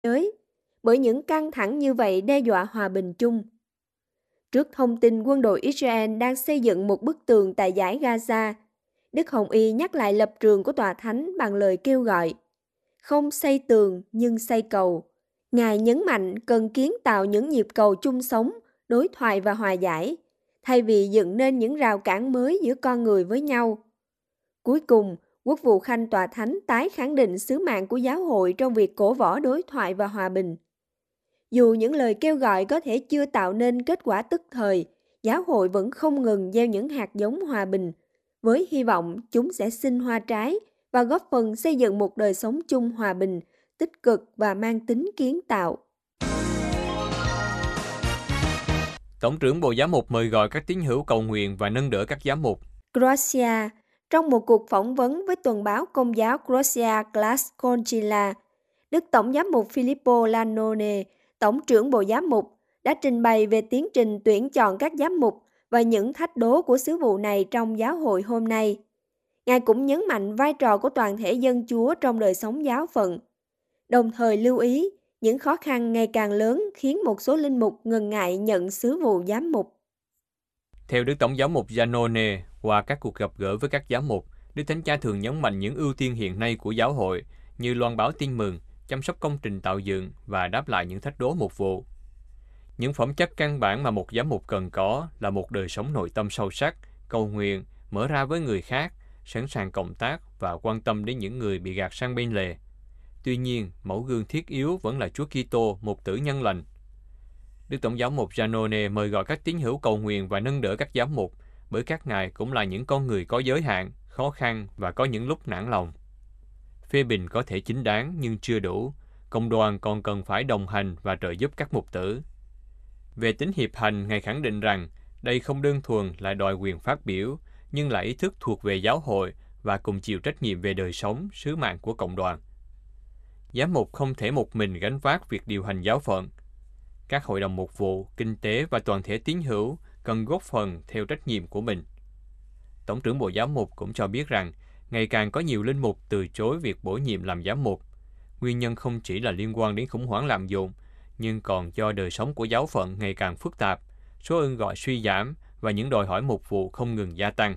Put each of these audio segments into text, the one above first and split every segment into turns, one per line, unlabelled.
giới, bởi những căng thẳng như vậy đe dọa hòa bình chung. Trước thông tin quân đội Israel đang xây dựng một bức tường tại dải Gaza, Đức Hồng Y nhắc lại lập trường của Tòa Thánh bằng lời kêu gọi không xây tường nhưng xây cầu. Ngài nhấn mạnh cần kiến tạo những nhịp cầu chung sống, đối thoại và hòa giải, thay vì dựng nên những rào cản mới giữa con người với nhau. Cuối cùng, Quốc vụ Khanh Tòa Thánh tái khẳng định sứ mạng của giáo hội trong việc cổ võ đối thoại và hòa bình. Dù những lời kêu gọi có thể chưa tạo nên kết quả tức thời, giáo hội vẫn không ngừng gieo những hạt giống hòa bình, với hy vọng chúng sẽ sinh hoa trái và góp phần xây dựng một đời sống chung hòa bình, tích cực và mang tính kiến tạo.
Tổng trưởng Bộ Giám mục mời gọi các tín hữu cầu nguyện và nâng đỡ các giám mục.
Croatia, trong một cuộc phỏng vấn với tuần báo Công giáo Croatia Glas Koncila, Đức Tổng giám mục Filippo Lanone, Tổng trưởng Bộ Giám mục, đã trình bày về tiến trình tuyển chọn các giám mục và những thách đố của sứ vụ này trong giáo hội hôm nay. Ngài cũng nhấn mạnh vai trò của toàn thể dân Chúa trong đời sống giáo phận, đồng thời lưu ý những khó khăn ngày càng lớn khiến một số linh mục ngần ngại nhận sứ vụ giám mục.
Theo Đức Tổng giám mục Giannone, qua các cuộc gặp gỡ với các giám mục, Đức Thánh Cha thường nhấn mạnh những ưu tiên hiện nay của giáo hội như loan báo tin mừng, chăm sóc công trình tạo dựng và đáp lại những thách đố mục vụ. Những phẩm chất căn bản mà một giám mục cần có là một đời sống nội tâm sâu sắc, cầu nguyện, mở ra với người khác, sẵn sàng cộng tác và quan tâm đến những người bị gạt sang bên lề. Tuy nhiên, mẫu gương thiết yếu vẫn là Chúa Kitô, mục tử nhân lành. Đức Tổng giám mục Giannone mời gọi các tín hữu cầu nguyện và nâng đỡ các giám mục, bởi các ngài cũng là những con người có giới hạn, khó khăn và có những lúc nản lòng. Phê bình có thể chính đáng nhưng chưa đủ, cộng đoàn còn cần phải đồng hành và trợ giúp các mục tử. Về tính hiệp hành, ngài khẳng định rằng đây không đơn thuần là đòi quyền phát biểu, nhưng là ý thức thuộc về giáo hội và cùng chịu trách nhiệm về đời sống, sứ mạng của cộng đoàn. Giám mục không thể một mình gánh vác việc điều hành giáo phận. Các hội đồng mục vụ, kinh tế và toàn thể tín hữu cần góp phần theo trách nhiệm của mình. Tổng trưởng Bộ Giám mục cũng cho biết rằng, ngày càng có nhiều linh mục từ chối việc bổ nhiệm làm giám mục. Nguyên nhân không chỉ là liên quan đến khủng hoảng lạm dụng, nhưng còn do đời sống của giáo phận ngày càng phức tạp, số ơn gọi suy giảm và những đòi hỏi mục vụ không ngừng gia tăng.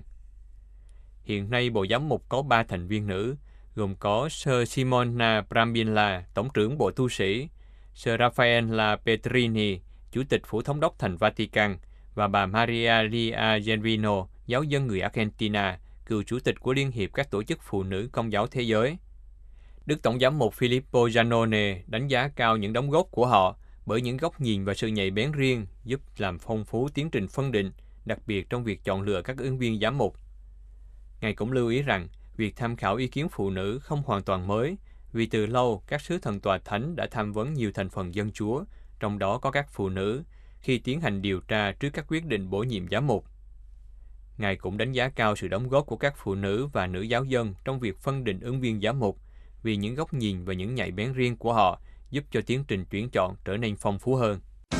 Hiện nay Bộ Giám mục có 3 thành viên nữ, gồm có Sir Simona Brambilla, Tổng trưởng Bộ Tu sĩ, Sir Raffaella Petrini, Chủ tịch Phủ Thống đốc Thành Vatican, và bà Maria Lia Genvino, giáo dân người Argentina, cựu Chủ tịch của Liên hiệp các tổ chức phụ nữ Công giáo thế giới. Đức Tổng giám mục Filippo Giannone đánh giá cao những đóng góp của họ bởi những góc nhìn và sự nhạy bén riêng giúp làm phong phú tiến trình phân định, đặc biệt trong việc chọn lựa các ứng viên giám mục. Ngài cũng lưu ý rằng, việc tham khảo ý kiến phụ nữ không hoàn toàn mới, vì từ lâu các sứ thần Tòa Thánh đã tham vấn nhiều thành phần dân Chúa, trong đó có các phụ nữ, khi tiến hành điều tra trước các quyết định bổ nhiệm giám mục. Ngài cũng đánh giá cao sự đóng góp của các phụ nữ và nữ giáo dân trong việc phân định ứng viên giám mục, vì những góc nhìn và những nhạy bén riêng của họ giúp cho tiến trình tuyển chọn trở nên phong phú hơn.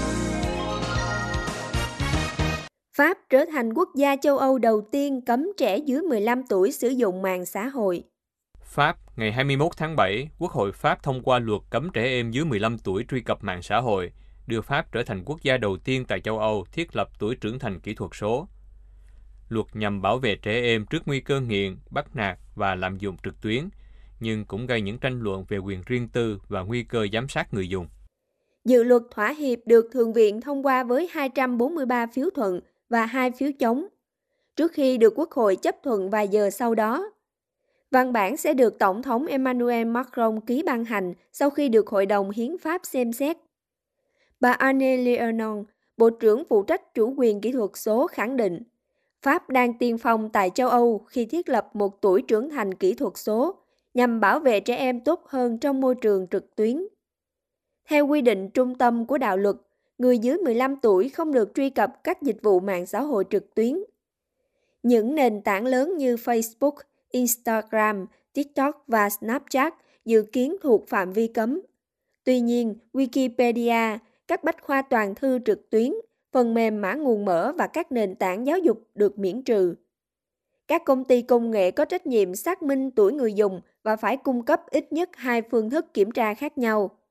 Pháp trở thành quốc gia châu Âu đầu tiên cấm trẻ dưới 15 tuổi sử dụng mạng xã hội.
Pháp, ngày 21 tháng 7, Quốc hội Pháp thông qua luật cấm trẻ em dưới 15 tuổi truy cập mạng xã hội, đưa Pháp trở thành quốc gia đầu tiên tại châu Âu thiết lập tuổi trưởng thành kỹ thuật số. Luật nhằm bảo vệ trẻ em trước nguy cơ nghiện, bắt nạt và lạm dụng trực tuyến, nhưng cũng gây những tranh luận về quyền riêng tư và nguy cơ giám sát người dùng.
Dự luật thỏa hiệp được Thượng viện thông qua với 243 phiếu thuận và 2 phiếu chống, trước khi được Quốc hội chấp thuận vài giờ sau đó. Văn bản sẽ được Tổng thống Emmanuel Macron ký ban hành sau khi được Hội đồng Hiến pháp xem xét. Bà Anne Leonon, Bộ trưởng phụ trách chủ quyền kỹ thuật số khẳng định, Pháp đang tiên phong tại châu Âu khi thiết lập một tuổi trưởng thành kỹ thuật số nhằm bảo vệ trẻ em tốt hơn trong môi trường trực tuyến. Theo quy định trung tâm của đạo luật, người dưới 15 tuổi không được truy cập các dịch vụ mạng xã hội trực tuyến. Những nền tảng lớn như Facebook, Instagram, TikTok và Snapchat dự kiến thuộc phạm vi cấm. Tuy nhiên, Wikipedia, các bách khoa toàn thư trực tuyến, phần mềm mã nguồn mở và các nền tảng giáo dục được miễn trừ. Các công ty công nghệ có trách nhiệm xác minh tuổi người dùng và phải cung cấp ít nhất 2 phương thức kiểm tra khác nhau.